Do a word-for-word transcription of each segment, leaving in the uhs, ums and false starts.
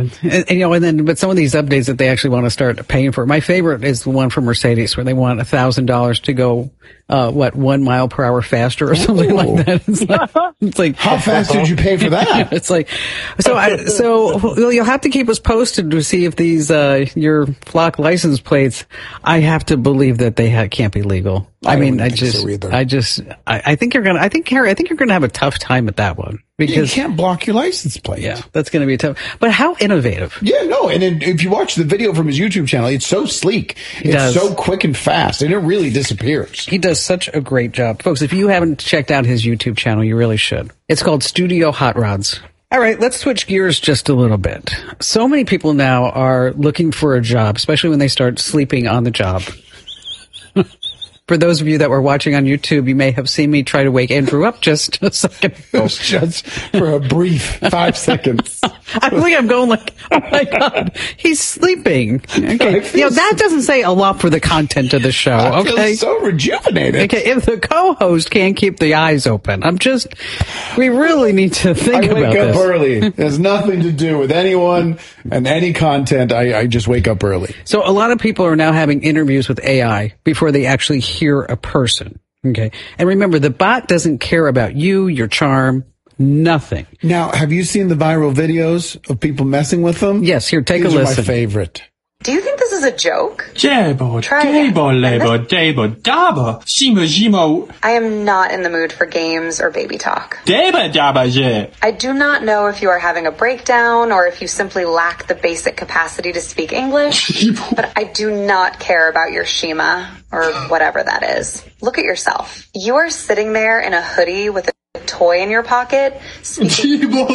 mind. And, and, you know, and then, but some of these updates that they actually want to start paying for. My favorite is the one from Mercedes where they want a thousand dollars to go, uh, what, one mile per hour faster or something Ooh. like that. It's like, it's like, how fast did you pay for that? It's like, so I, so well, you'll have to keep us posted to see if these, uh, your flock license plates, I have to believe that they ha- can't be legal. I, I mean, I just, so I just, I, I think you're gonna, I think, Harry, I think you're gonna have a tough time at that one. Because you can't block your license plate. Yeah, that's going to be tough. But how innovative. Yeah, no. And then if you watch the video from his YouTube channel, it's so sleek. He it's does. so quick and fast, and it really disappears. He does such a great job. Folks, if you haven't checked out his YouTube channel, you really should. It's called Studio Hot Rods. All right, let's switch gears just a little bit. So many people now are looking for a job, especially when they start sleeping on the job. For those of you that were watching on YouTube, you may have seen me try to wake Andrew up just a second ago. Just for a brief five seconds. I think I'm going like, oh my God, he's sleeping. Okay. You know, that doesn't say a lot for the content of the show. I okay. feel so rejuvenated. Okay. If the co-host can't keep the eyes open, I'm just, we really need to think I about wake this. up early. It has nothing to do with anyone and any content. I, I just wake up early. So a lot of people are now having interviews with A I before they actually hear a person. Okay. And remember, the bot doesn't care about you, your charm, nothing. Now, have you seen the viral videos of people messing with them? Yes. Here, take These a are listen. my favorite. Do you think this is a joke? Jabo, Try jabo, again. labo, dabo, daba, shima, shimo. I am not in the mood for games or baby talk. Daba, daba, je. I do not know if you are having a breakdown or if you simply lack the basic capacity to speak English, but I do not care about your Shima or whatever that is. Look at yourself. You are sitting there in a hoodie with a toy in your pocket. Okay, so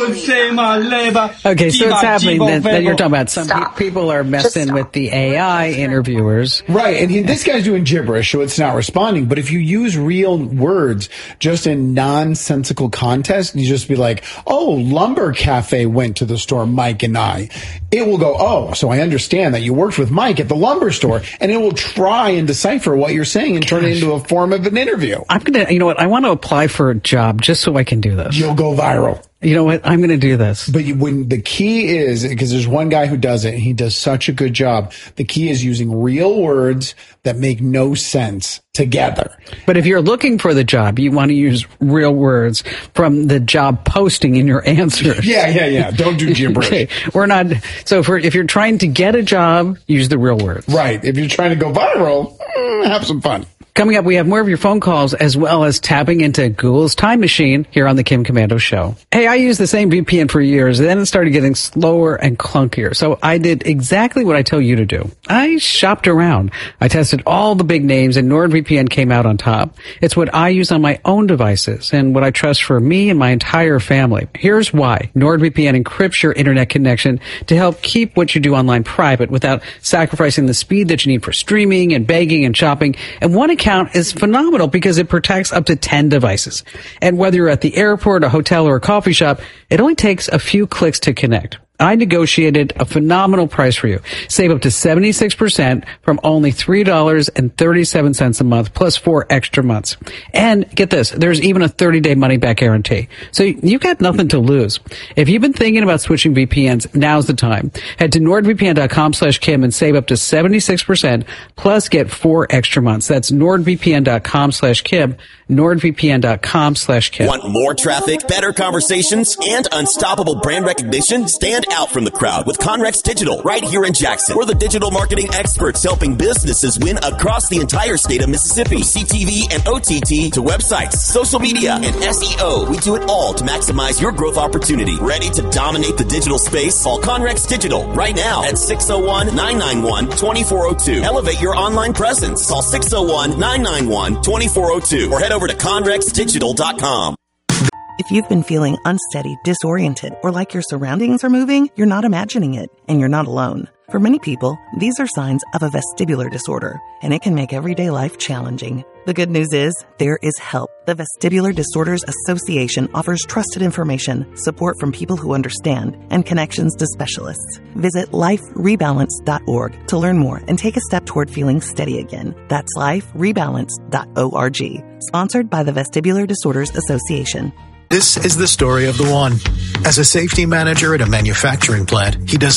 it's happening that, that you're talking about. Some pe- people are messing with the A I interviewers. Right, and he, this guy's doing gibberish, so it's not responding. But if you use real words just in nonsensical context, you just be like, oh, Lumber Cafe went to the store, Mike and I. It will go, oh, so I understand that you worked with Mike at the lumber store, and it will try and decipher what you're saying and Gosh. turn it into a form of an interview. I'm going to, you know what, I want to apply for a job just so I can do this. You'll go viral. You know what? I'm going to do this. But you, when the key is, because there's one guy who does it, and he does such a good job. The key is using real words that make no sense together. But if you're looking for the job, you want to use real words from the job posting in your answers. Yeah, yeah, yeah. Don't do gibberish. Okay. We're not. So if, we're, if you're trying to get a job, use the real words. Right. If you're trying to go viral, have some fun. Coming up, we have more of your phone calls as well as tapping into Google's time machine here on the Kim Komando Show. Hey, I used the same V P N for years, and then it started getting slower and clunkier. So I did exactly what I tell you to do. I shopped around. I tested all the big names, and NordVPN came out on top. It's what I use on my own devices and what I trust for me and my entire family. Here's why. NordVPN encrypts your internet connection to help keep what you do online private without sacrificing the speed that you need for streaming and begging and shopping. And one account is phenomenal because it protects up to ten devices. And whether you're at the airport, a hotel, or a coffee shop, it only takes a few clicks to connect. I negotiated a phenomenal price for you. Save up to seventy-six percent from only three dollars and thirty-seven cents a month plus four extra months. And get this, there's even a thirty-day money-back guarantee. So you've got nothing to lose. If you've been thinking about switching V P Ns, now's the time. Head to nordvpn.com slash Kim and save up to seventy-six percent plus get four extra months. That's nordvpn.com slash Kim, nordvpn.com slash Kim. Want more traffic, better conversations, and unstoppable brand recognition? Stand out from the crowd with Conrex Digital right here in Jackson. We're the digital marketing experts helping businesses win across the entire state of Mississippi. C T V and O T T to websites, social media, and S E O. We do it all to maximize your growth opportunity. Ready to dominate the digital space? Call Conrex Digital right now at six oh one, nine nine one, two four oh two. Elevate your online presence. Call six oh one, nine nine one, two four oh two or head over to conrex digital dot com. If you've been feeling unsteady, disoriented, or like your surroundings are moving, you're not imagining it, and you're not alone. For many people, these are signs of a vestibular disorder, and it can make everyday life challenging. The good news is, there is help. The Vestibular Disorders Association offers trusted information, support from people who understand, and connections to specialists. Visit life rebalance dot org to learn more and take a step toward feeling steady again. That's life rebalance dot org. Sponsored by the Vestibular Disorders Association. This is the story of the one. As a safety manager at a manufacturing plant, he does